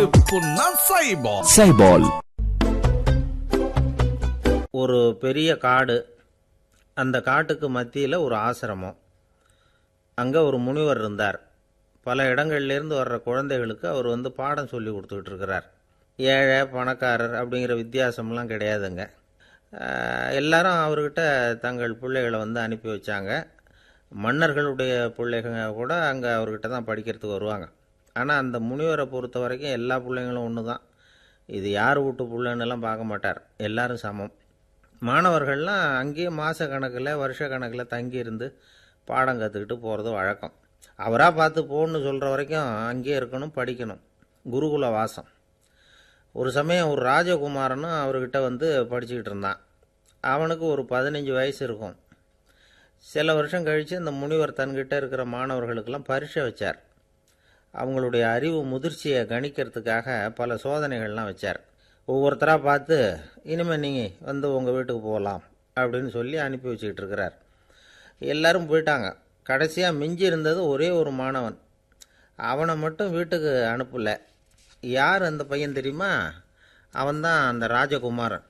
சைபால். ஒரு பெரிய காடு, அந்த காட்டுக்கு மத்தியில் ஒரு ஆசிரமம். அங்கே ஒரு முனிவர் இருந்தார். பல இடங்கள்லேருந்து வர்ற குழந்தைகளுக்கு அவர் பாடம் சொல்லி கொடுத்துக்கிட்டு இருக்கிறார். ஏழை பணக்காரர் அப்படிங்கிற வித்தியாசம்லாம் கிடையாதுங்க. எல்லாரும் அவர்கிட்ட தங்கள் பிள்ளைகளை அனுப்பி வச்சாங்க. மன்னர்களுடைய பிள்ளைங்க கூட அங்கே அவர்கிட்ட தான் படிக்கிறதுக்கு வருவாங்க. ஆனால் அந்த முனிவரை பொறுத்த வரைக்கும் எல்லா பிள்ளைங்களும் ஒன்று தான். இது யார் வீட்டு பிள்ளைன்னெல்லாம் பார்க்க மாட்டார், எல்லாரும் சமம். மாணவர்கள்லாம் அங்கேயே மாத கணக்கில் வருஷ கணக்கில் தங்கியிருந்து பாடம் கற்றுக்கிட்டு போகிறது வழக்கம். அவராக பார்த்து போகணுன்னு சொல்கிற வரைக்கும் அங்கேயே இருக்கணும், படிக்கணும். குருகுல வாசம். ஒரு சமயம் ஒரு ராஜகுமாரனும் அவர்கிட்ட படிச்சுக்கிட்டு இருந்தான். அவனுக்கு ஒரு 15 வயசு இருக்கும். சில வருஷம் கழித்து இந்த முனிவர் தன்கிட்ட இருக்கிற மாணவர்களுக்கெல்லாம் பரீட்சை வச்சார். அவங்களுடைய அறிவு முதிர்ச்சியை கணிக்கிறதுக்காக பல சோதனைகள்லாம் வச்சார். ஒவ்வொருத்தராக பார்த்து இனிமேல் நீங்கள் உங்கள் வீட்டுக்கு போகலாம் அப்படின்னு சொல்லி அனுப்பி வச்சுக்கிட்டு இருக்கிறார். எல்லோரும் போயிட்டாங்க. கடைசியாக மிஞ்சி இருந்தது ஒரே ஒரு மாணவன். அவனை மட்டும் வீட்டுக்கு அனுப்பலை. யார் அந்த பையன் தெரியுமா? அவன்தான் அந்த ராஜகுமாரன்.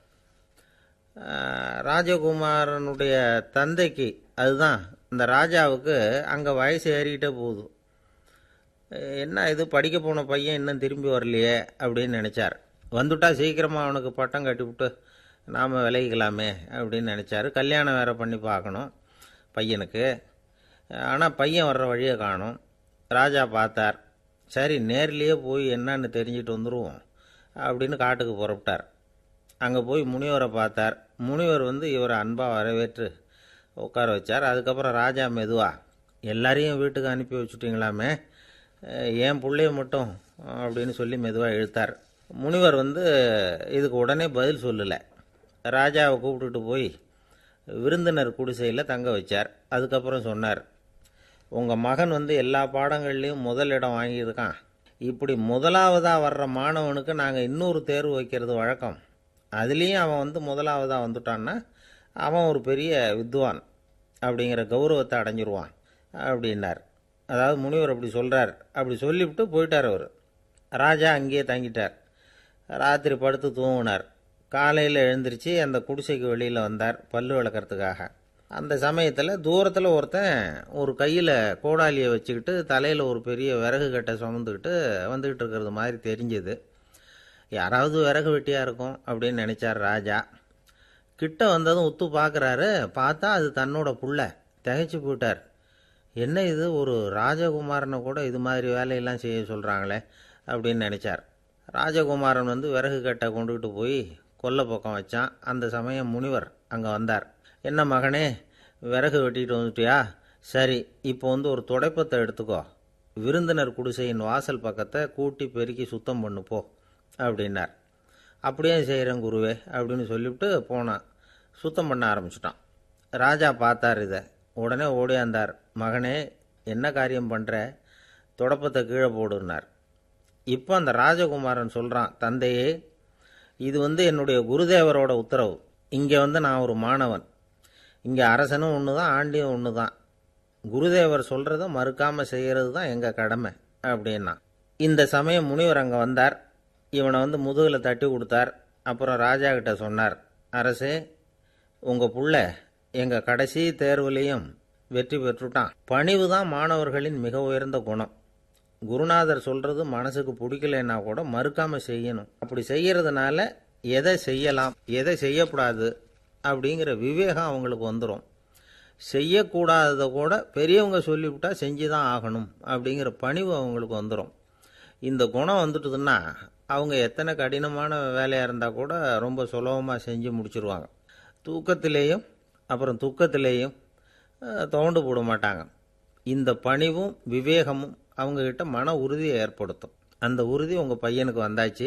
ராஜகுமாரனுடைய தந்தைக்கு, அதுதான் இந்த ராஜாவுக்கு, அங்கே வயசு ஏறிக்கிட்டே போகுது. என்ன இது, படிக்க போன பையன் இன்னும் திரும்பி வரலையே அப்படின்னு நினச்சார். வந்துட்டா சீக்கிரமாக அவனுக்கு பட்டம் கட்டிவிட்டு நாம் விலகிக்கலாமே அப்படின்னு நினச்சார். கல்யாணம் வேறு பண்ணி பார்க்கணும் பையனுக்கு. ஆனால் பையன் வர்ற வழியை காணும். ராஜா பார்த்தார். சரி, நேர்லேயே போய் என்னன்னு தெரிஞ்சுட்டு வந்துடுவோம் அப்படின்னு காட்டுக்கு புறப்பட்டார். அங்கே போய் முனிவரை பார்த்தார். முனிவர் இவரை அன்பாக வரவேற்று உட்கார வச்சார். அதுக்கப்புறம் ராஜா மெதுவா, எல்லாரையும் வீட்டுக்கு அனுப்பி வச்சுட்டிங்களாமே, ஏன் பிள்ளைய மட்டும் அப்படின்னு சொல்லி மெதுவாக இழுத்தார். முனிவர் இதுக்கு உடனே பதில் சொல்லலை. ராஜாவை கூப்பிட்டுட்டு போய் விருந்தினர் குடிசையில் தங்க வச்சார். அதுக்கப்புறம் சொன்னார், உங்கள் மகன் எல்லா பாடங்கள்லேயும் முதல் இடம் வாங்கியிருக்கான். இப்படி முதலாவதாக வர்ற மாணவனுக்கு நாங்கள் இன்னொரு தேர்வு வைக்கிறது வழக்கம். அதுலேயும் அவன் முதலாவதாக வந்துட்டான்னா அவன் ஒரு பெரிய வித்வான் அப்படிங்கிற கௌரவத்தை அடைஞ்சிருவான் அப்படின்னார். அதாவது முனிவர் அப்படி சொல்கிறார். அப்படி சொல்லிவிட்டு போயிட்டார் அவர். ராஜா அங்கேயே தங்கிட்டார். ராத்திரி படுத்து தூங்கினார். காலையில் எழுந்திரிச்சு அந்த குடிசைக்கு வெளியில் வந்தார் பல்லு விளக்கிறதுக்காக. அந்த சமயத்தில் தூரத்தில் ஒருத்தன் ஒரு கையில் கோடாலியை வச்சுக்கிட்டு தலையில் ஒரு பெரிய விறகு கட்டை சுமந்துக்கிட்டு வந்துக்கிட்டு இருக்கிறது மாதிரி தெரிஞ்சது. யாராவது விறகு வெட்டியாக இருக்கும் அப்படின்னு நினச்சார் ராஜா. கிட்ட வந்ததும் உத்து பார்க்குறாரு. பார்த்தா அது தன்னோட புள்ள. திகைச்சு போயிட்டார். என்ன இது, ஒரு ராஜகுமாரனை கூட இது மாதிரி வேலையெல்லாம் செய்ய சொல்கிறாங்களே அப்படின்னு நினச்சார். ராஜகுமாரன் விறகு கட்டை கொண்டுகிட்டு போய் கொல்லை பக்கம் வச்சான். அந்த சமயம் முனிவர் அங்கே வந்தார். என்ன மகனே, விறகு வெட்டிட்டு வந்துட்டியா? சரி, இப்போ ஒரு துடைப்பத்தை எடுத்துக்கோ, விருந்தினர் குடிசையின் வாசல் பக்கத்தை கூட்டி பெருக்கி சுத்தம் பண்ணு போ அப்படின்னார். அப்படியே செய்கிறேன் குருவே அப்படின்னு சொல்லிவிட்டு போனான். சுத்தம் பண்ண ஆரம்பிச்சிட்டான். ராஜா பார்த்தார் இதை. உடனே ஓடியாந்தார். மகனே, என்ன காரியம் பண்ணுற? துடப்பத்தை கீழே போடுனார். இப்போ அந்த ராஜகுமாரன் சொல்கிறான், தந்தையே, இது என்னுடைய குருதேவரோட உத்தரவு. இங்கே நான் ஒரு மாணவன். இங்கே அரசனும் ஒன்று தான், ஆண்டியும் ஒன்று தான். குருதேவர் சொல்கிறத மறுக்காமல் செய்கிறது தான் எங்கள் கடமை அப்படின்னா. இந்த சமயம் முனிவர் அங்கே வந்தார். இவனை முதுகில் தட்டி கொடுத்தார். அப்புறம் ராஜா கிட்ட சொன்னார், அரசே, உங்கள் புள்ள எங்கள் கடைசி தேர்வுலேயும் வெற்றி பெற்றுட்டான். பணிவு தான் மாணவர்களின் மிக உயர்ந்த குணம். குருநாதர் சொல்கிறது மனசுக்கு பிடிக்கலைன்னா கூட மறுக்காமல் செய்யணும். அப்படி செய்கிறதுனால எதை செய்யலாம் எதை செய்யக்கூடாது அப்படிங்கிற விவேகம் அவங்களுக்கு வந்துடும். செய்யக்கூடாததை கூட பெரியவங்க சொல்லிவிட்டா செஞ்சு தான் ஆகணும் அப்படிங்கிற பணிவு அவங்களுக்கு வந்துடும். இந்த குணம் வந்துட்டுதுன்னா அவங்க எத்தனை கடினமான வேலையாக இருந்தால் கூட ரொம்ப சுலபமாக செஞ்சு முடிச்சிருவாங்க. தூக்கத்திலேயும் அப்புறம் துக்கத்திலேயும் தோண்டு போட மாட்டாங்க. இந்த பணிவும் விவேகமும் அவங்கக்கிட்ட மன உறுதியை ஏற்படுத்தும். அந்த உறுதி உங்கள் பையனுக்கு வந்தாச்சு.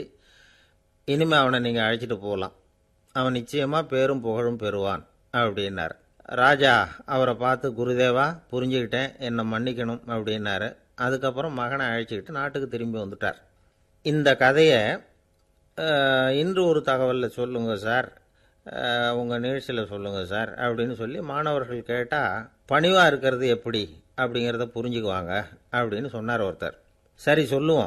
இனிமேல் அவனை நீங்கள் அழைச்சிட்டு போகலாம். அவன் நிச்சயமாக பேரும் புகழும் பெறுவான் அப்படின்னார். ராஜா அவரை பார்த்து, குருதேவா, புரிஞ்சுக்கிட்டேன், என்னை மன்னிக்கணும் அப்படின்னாரு. அதுக்கப்புறம் மகனை அழைச்சிக்கிட்டு நாட்டுக்கு திரும்பி வந்துட்டார். இந்த கதையை இன்று ஒரு தகவலில் சொல்லுங்கள் சார், உங்கள் நிகழ்ச்சியில் சொல்லுங்கள் சார் அப்படின்னு சொல்லி மாணவர்கள் கேட்டால் பணிவாக இருக்கிறது எப்படி அப்படிங்கிறத புரிஞ்சுக்குவாங்க அப்படின்னு சொன்னார் ஒருத்தர். சரி, சொல்லுவோம்.